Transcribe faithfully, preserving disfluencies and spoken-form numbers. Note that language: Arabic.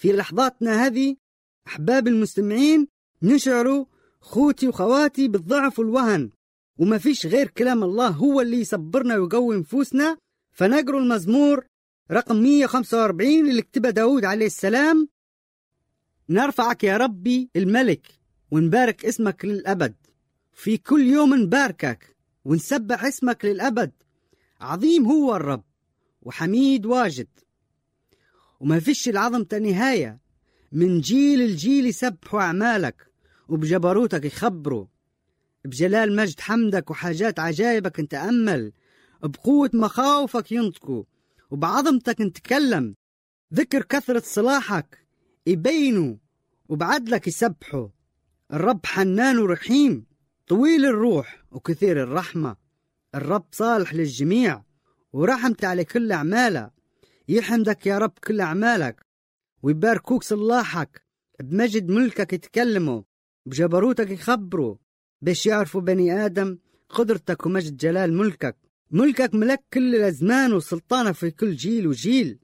في لحظاتنا هذه أحباب المستمعين نشعر خوتي وخواتي بالضعف والوهن، وما فيش غير كلام الله هو اللي يصبرنا ويقوي نفوسنا. فنقرأ المزمور رقم مئة وخمسة وأربعين اللي كتبه داود عليه السلام: نرفعك يا ربي الملك ونبارك اسمك للأبد، في كل يوم نباركك ونسبح اسمك للأبد. عظيم هو الرب وحميد واجد، وما فيش العظمة نهاية. من جيل الجيل يسبحوا أعمالك، وبجبروتك يخبروا، بجلال مجد حمدك وحاجات عجائبك نتأمل، بقوة مخاوفك ينطقوا، وبعظمتك نتكلم. ذكر كثرة صلاحك يبينوا، وبعدلك يسبحوا. الرب حنان ورحيم، طويل الروح وكثير الرحمة. الرب صالح للجميع ورحمت على كل أعماله. يحمدك يا رب كل أعمالك، ويباركوك صلاحك. بمجد ملكك يتكلموا، بجبروتك يخبروا، باش يعرفوا بني آدم قدرتك ومجد جلال ملكك. ملكك ملك كل الأزمان وسلطانك في كل جيل وجيل.